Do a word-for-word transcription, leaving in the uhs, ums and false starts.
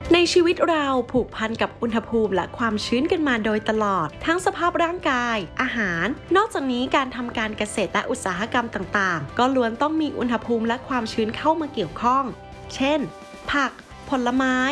ในชีวิตเราผูกพันกับอุณหภูมิและความชื้นกันมาโดยตลอดทั้งสภาพร่างกายอาหารนอกจากนี้การทำการเกษตรและอุตสาหกรรมต่างๆก็ล้วนต้องมีอุณหภูมิและความชื้นเข้ามาเกี่ยวข้องเช่นผักผลไม้